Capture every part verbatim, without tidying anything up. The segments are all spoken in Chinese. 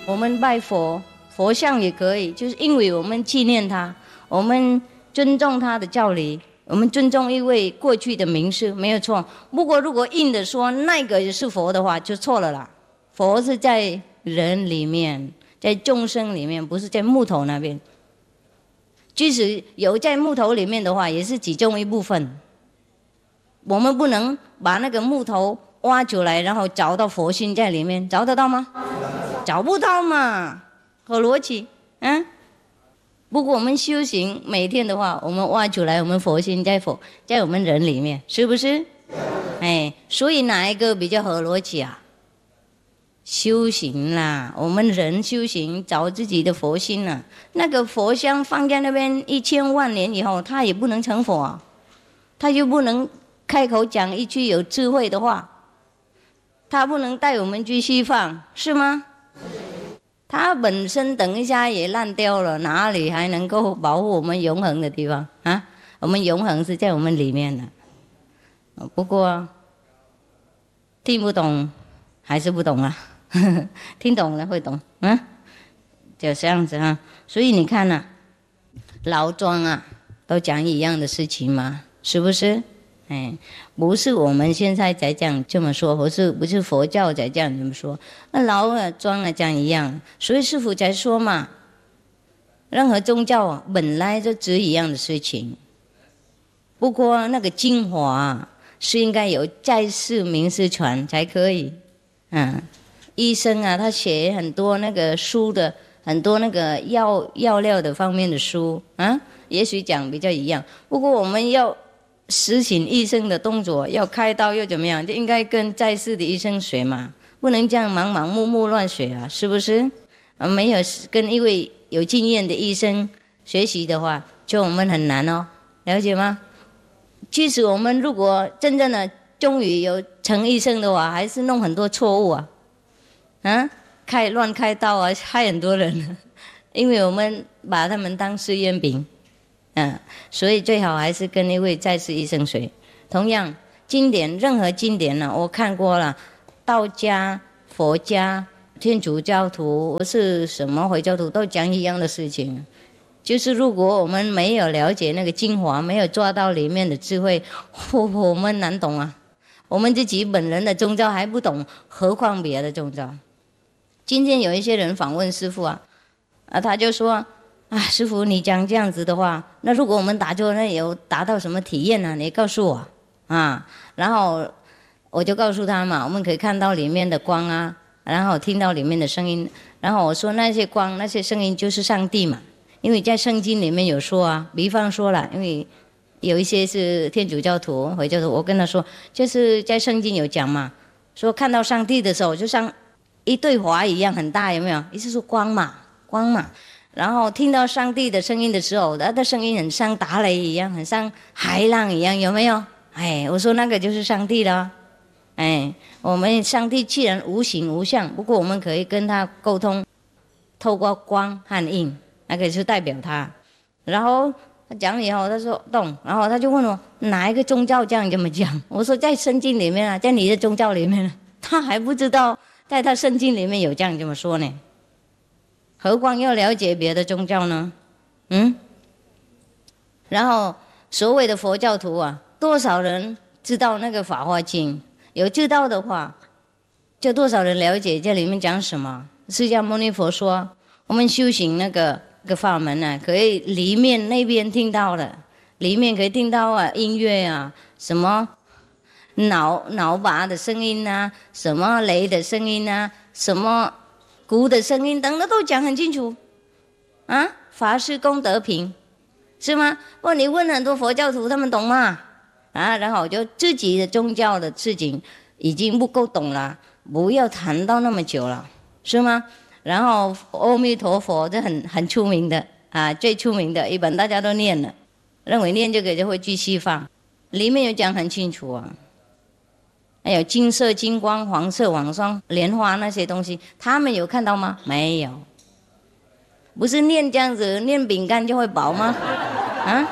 我们拜佛，佛像也可以，就是因为我们纪念他，我们尊重他的教理，我们尊重一位过去的名师，没有错。不过如果硬的说那个是佛的话，就错了啦。佛是在人里面，在众生里面，不是在木头那边。即使有在木头里面的话，也是其中一部分。我们不能把那个木头挖出来，然后找到佛心在里面，找得到吗？找不到嘛，合逻辑，嗯。不过我们修行每天的话，我们挖出来，我们佛心在佛在我们人里面，是不是？哎，所以哪一个比较合逻辑啊？修行啦，我们人修行找自己的佛心啦。那个佛像放在那边一千万年以后，他也不能成佛啊，他就不能开口讲一句有智慧的话，他不能带我们去西方，是吗？它本身等一下也烂掉了，哪里还能够保护我们永恒的地方啊？我们永恒是在我们里面的。不过听不懂还是不懂啊，听懂了会懂，嗯，就这样子啊。所以你看啊，老庄啊，都讲一样的事情嘛，是不是？哎，不是我们现在才讲这么说，不是不是佛教才这样这么说，那老啊庄啊讲一样，所以师父才说嘛，任何宗教啊本来就指一样的事情，不过那个精华啊是应该有在世名师传才可以。嗯，医生啊他写很多那个书的，很多那个药药料的方面的书啊，也许讲比较一样，不过我们要实行医生的动作，要开刀又怎么样，就应该跟在世的医生学嘛，不能这样盲盲目目乱学啊，是不是？啊，没有跟一位有经验的医生学习的话，就我们很难哦，了解吗？即使我们如果真正的终于有成医生的话，还是弄很多错误啊，啊，开乱开刀啊，害很多人，因为我们把他们当试验品。嗯，所以最好还是跟一位在世医生学。同样，经典任何经典呢、啊，我看过了，道家、佛家、天主教徒是什么回教徒都讲一样的事情，就是如果我们没有了解那个精华，没有抓到里面的智慧，我我们难懂啊。我们自己本人的宗教还不懂，何况别的宗教。今天有一些人访问师父啊，啊，他就说。啊，师父，你讲这样子的话，那如果我们打坐，那有达到什么体验呢、啊？你告诉我啊。然后我就告诉他嘛，我们可以看到里面的光啊，然后听到里面的声音。然后我说那些光、那些声音就是上帝嘛，因为在圣经里面有说啊。比方说了，因为有一些是天主教徒、回教徒，我跟他说，就是在圣经有讲嘛，说看到上帝的时候，就像一对华一样很大，有没有？意思说光嘛，光嘛。然后听到上帝的声音的时候，他的声音很像打雷一样，很像海浪一样，有没有？哎，我说那个就是上帝了。哎，我们上帝既然无形无相，不过我们可以跟他沟通，透过光和印，那个就代表他。然后他讲以后，他说懂，然后他就问我哪一个宗教这样这么讲？我说在圣经里面啊，在你的宗教里面，他还不知道在他圣经里面有这样这么说呢。何况要了解别的宗教呢？嗯，然后所谓的佛教徒啊，多少人知道那个《法华经》？有知道的话，就多少人了解这里面讲什么？释迦牟尼佛说，我们修行那个那个法门啊，可以里面那边听到的，里面可以听到啊音乐啊，什么脑脑拔的声音啊，什么雷的声音啊，什么鼓的声音等等都讲很清楚啊，法师功德品是吗？不，你问很多佛教徒他们懂吗？啊，然后我就自己的宗教的事情已经不够懂了，不要谈到那么久了，是吗？然后阿弥陀佛这很很出名的啊，最出名的一本大家都念了，认为念这个就会去西方，里面有讲很清楚啊。还有金色、金光、黄色、网霜、莲花那些东西，他们有看到吗？没有。不是念这样子，念饼干就会饱吗？啊，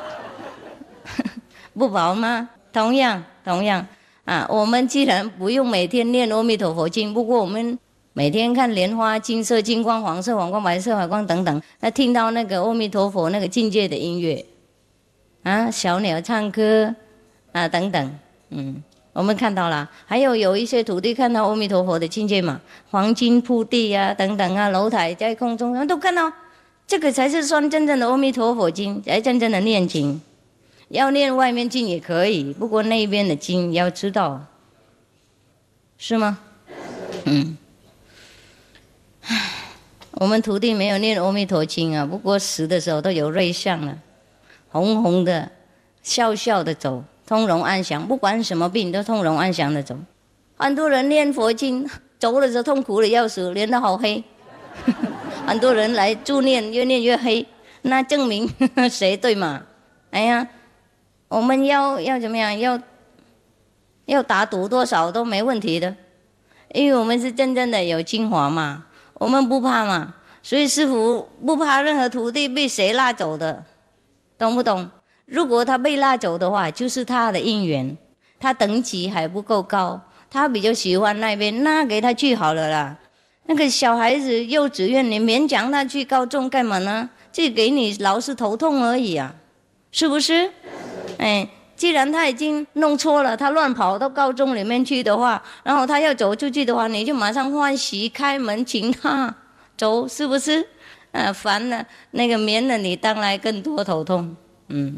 不饱吗？同样，同样啊，我们既然不用每天念阿弥陀佛经，不过我们每天看莲花，金色、金光、黄色、黄光、白色、白光等等，那听到那个阿弥陀佛那个境界的音乐，啊，小鸟唱歌啊等等，嗯，我们看到了。还有有一些徒弟看到阿弥陀佛的境界嘛，黄金铺地啊等等啊，楼台在空中都看到，这个才是算真正的阿弥陀佛经，才真正的念经。要念外面经也可以，不过那边的经要知道，是吗？嗯。我们徒弟没有念阿弥陀经啊，不过死的时候都有瑞相了，红红的，笑笑的走，通融安详，不管什么病都通融安详的走。很多人念佛经，走的时候痛苦的要死，脸都好黑。很多人来助念，越念越黑，那证明谁对嘛？哎呀，我们要要怎么样？要要打赌多少都没问题的，因为我们是真正的有精华嘛。我们不怕嘛，所以师父不怕任何徒弟被谁拉走的，懂不懂？如果他被拉走的话，就是他的因缘，他等级还不够高，他比较喜欢那边，那给他去好了啦。那个小孩子幼稚园，你勉强他去高中干嘛呢？这给你老是头痛而已啊，是不是？哎。既然他已经弄错了，他乱跑到高中里面去的话，然后他要走出去的话，你就马上欢喜开门请他走，是不是？呃，烦了，那个免了你当然更多头痛。嗯，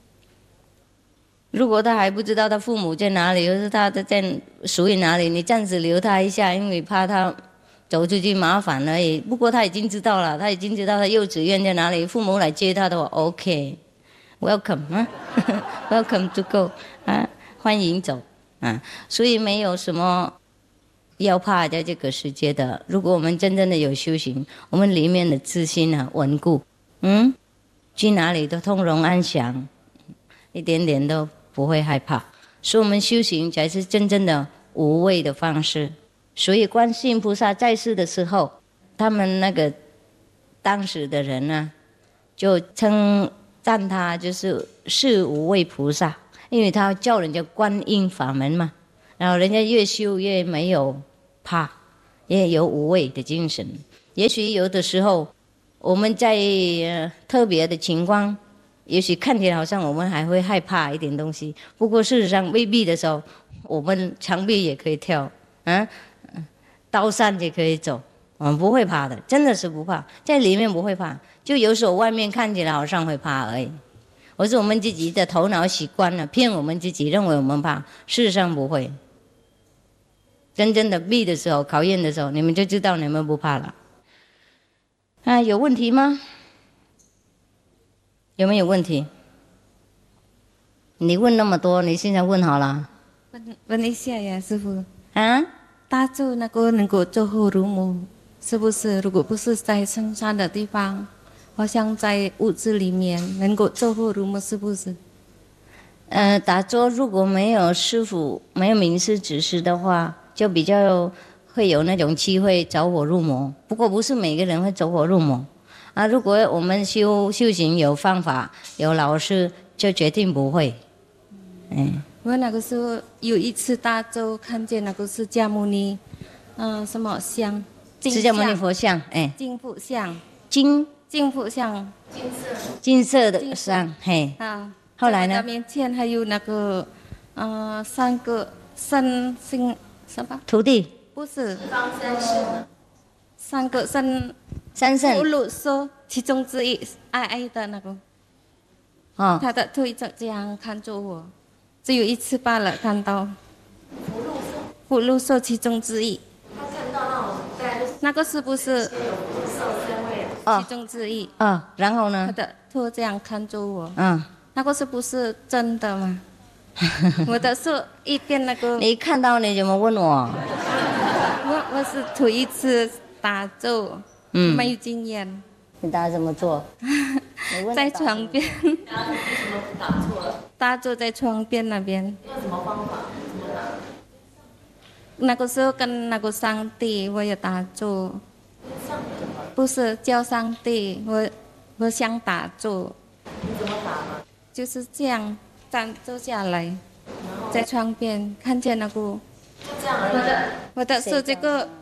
如果他还不知道他父母在哪里，或是他在属于哪里，你暂时留他一下，因为怕他走出去麻烦而已。不过他已经知道了，他已经知道他幼稚园在哪里，父母来接他的话 ，OK。Welcome 啊，Welcome to go 啊，欢迎走啊，所以没有什么要怕在这个世界的。如果我们真正的有修行，我们里面的自信啊稳固，嗯，去哪里都通融安详，一点点都不会害怕。所以我们修行才是真正的无畏的方式。所以观世音菩萨在世的时候，他们那个当时的人呢，就称赞他就是是无畏菩萨，因为他叫人家观音法门嘛，然后人家越修越没有怕，也有无畏的精神。也许有的时候我们在、呃、特别的情况，也许看起来好像我们还会害怕一点东西，不过事实上未必的时候，我们墙壁也可以跳，啊，刀山也可以走，我们不会怕的，真的是不怕，在里面不会怕，就有时候外面看起来好像会怕而已。或是我们自己的头脑习惯了，骗我们自己，认为我们怕，事实上不会。真正的逼的时候，考验的时候，你们就知道你们不怕了。啊，有问题吗？有没有问题？你问那么多，你现在问好了。 问问一下呀，师父。 啊？ 大咒那个能够走火入魔，是不是？如果不是在深山的地方，好像在屋子里面能够走火入魔，是不是？ 呃，打坐如果没有师父、没有明师指示的话，就比较会有那种机会走火入魔。不过不是每个人会走火入魔啊。如果我们修修行有方法、有老师，就决定不会。嗯。 我那个时候有一次大咒，看见那个释迦牟尼，嗯、呃，什么像？ 释迦牟尼佛像，哎。 金佛像。 金。 金佛像。金色。 金色的像，嘿。 啊。 后来呢？ 面前还有那个，呃，三个圣圣什么？ 徒弟。 不是。三个圣。 三圣。 福禄寿其中之一，矮矮的那个。 哦。 他的腿就这样看着我。只有一次罢了，看到福禄寿其中之一。他看到那种那个是不是其中之一？ 啊、哦，然后呢？ 他的头这样看着我。 嗯。 那个是不是真的吗？我的是一边那个。 你看到你怎么问我？ 我我是头一次打咒，嗯，没有经验。 你打怎么做？ 在床边。然后你为什么打错了？打坐在床边那边。 用什么方法？怎么打？ 那个时候跟那个上帝，我也打坐。不是叫上帝，我我想打坐。 你怎么打呢？ 就是这样站坐下来，在床边看见那个。 就这样而已。 我的我的手这个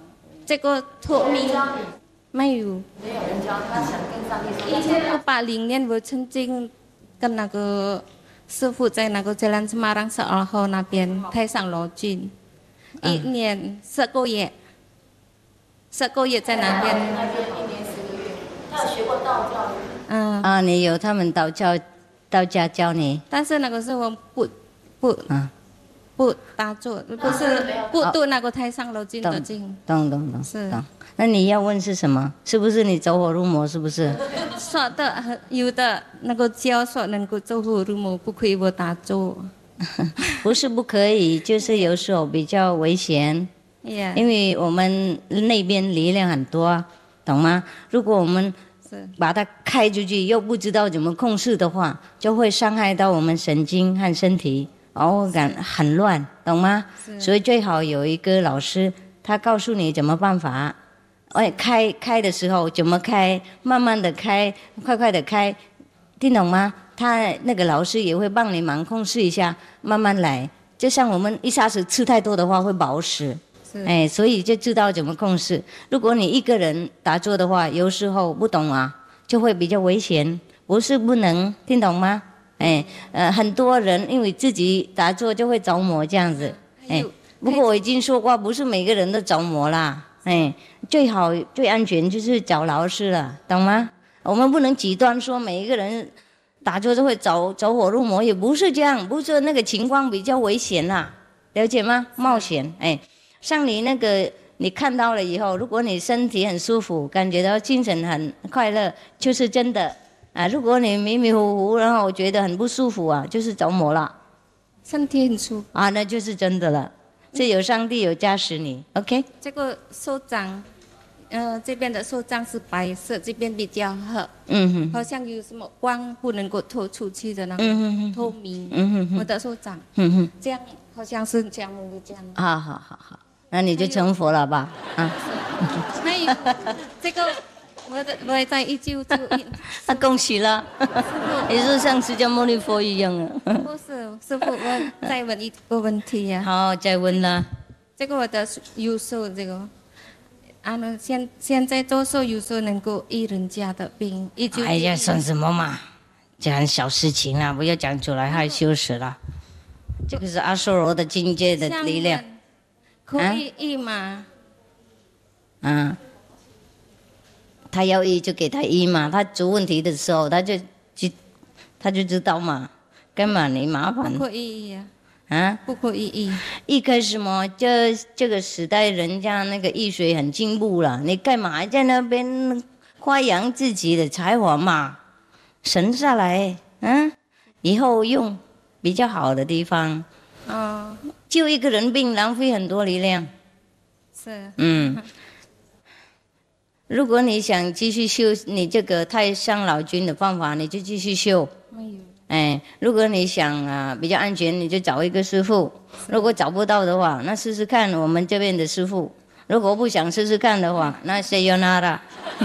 这个透明没有。 没有人教他，想跟上帝说。 以前八零年我曾经跟那个师傅在那个 Jalan Semarang Seoul Hall 那边太上老君，一年十个月，十个月在那边。 那边一年十个月，他有学过道教。 嗯。 啊，你有他们道教道家教你？ 但是那个时候不不啊。 不打坐，不是不读那个太上老君的经。 懂懂懂。 是。 懂。那你要问是什么？是不是你走火入魔？是不是？ 说的有的那个教说能够走火入魔，不可以我打坐。 不是不可以，就是有时候比较危险。 Yeah. 因为我们那边力量很多，懂吗？如果我们把它开出去，又不知道怎么控制的话，就会伤害到我们神经和身体。哦，感很乱，懂吗？所以最好有一个老师，他告诉你怎么办法。哎，开开的时候怎么开，慢慢的开，快快的开，听懂吗？他那个老师也会帮你忙控制一下，慢慢来。就像我们一下子吃太多的话会饱死，哎，所以就知道怎么控制。如果你一个人打坐的话，有时候不懂啊，就会比较危险。不是不能，听懂吗？哎，呃，很多人因为自己打坐就会着魔这样子，哎，不过我已经说过，不是每个人都着魔啦，哎，最好最安全就是找老师了，懂吗？我们不能极端说每一个人打坐都会走走火入魔，也不是这样，不是那个情况比较危险啦，了解吗？冒险，哎，像你那个你看到了以后，如果你身体很舒服，感觉到精神很快乐，就是真的。啊，如果你迷迷糊糊，然后觉得很不舒服啊，就是着魔了。 身体很舒服啊，那就是真的了。这有上帝有加持你 ，OK？ 这个手掌，呃，这边的手掌是白色，这边比较黑。嗯哼。好像有什么光不能够透出去的那种透明。嗯哼哼。我的手掌。嗯哼。这样好像是这样的这样。 好好好好，那你就成佛了吧？啊。 还有这个。我的我也在一九九一， 那恭喜了，你是像释迦牟尼佛一样啊。 不是，师父，我再问一个问题呀、 啊。好，再问了。 这个我的右手这个，啊，现现在左手右手能够医人家的病，一九。 哎呀，算什么嘛，这很小事情啊，不要讲出来，害羞死了。这个是阿修罗的境界的力量。 可以医吗？ 啊。他要医就给他医嘛，他出问题的时候他就就他就知道嘛，干嘛你麻烦？ 不可以呀、 啊。啊？ 不可以医。 医开什么？这这个时代人家那个医学很进步了，你干嘛还在那边夸扬自己的才华嘛？省下来，嗯、啊，以后用比较好的地方。 哦。 救一个人病浪费很多力量。 是。 嗯。如果你想继续修你这个太上老君的方法，你就继续修。没有。哎，如果你想啊比较安全，你就找一个师父。如果找不到的话，那试试看我们这边的师父。如果不想试试看的话，那 sayonara。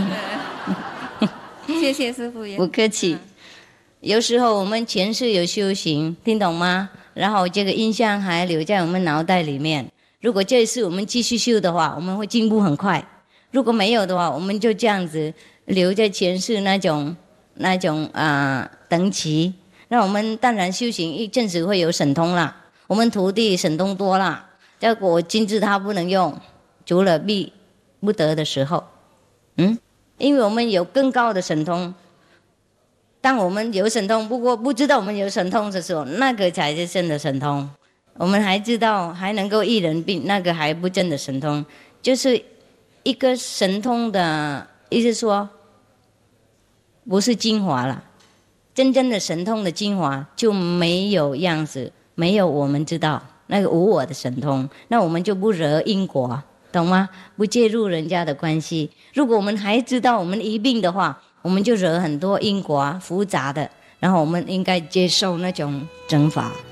谢谢师父。 不客气。有时候我们前世有修行，听懂吗？然后这个印象还留在我们脑袋里面。如果这一次我们继续修的话，我们会进步很快。如果没有的话，我们就这样子留在前世那种那种啊、呃、等级。那我们当然修行一阵子会有神通啦，我们徒弟神通多啦。结果金字塔不能用，除了必不得的时候，嗯，因为我们有更高的神通。当我们有神通，不过不知道我们有神通的时候，那个才是真的神通。我们还知道还能够医人病，那个还不真的神通，就是。一个神通的意思说，不是精华了，真正的神通的精华就没有样子，没有我们知道那个无我的神通，那我们就不惹因果，懂吗？不介入人家的关系。如果我们还知道我们一病的话，我们就惹很多因果复杂的，然后我们应该接受那种惩罚。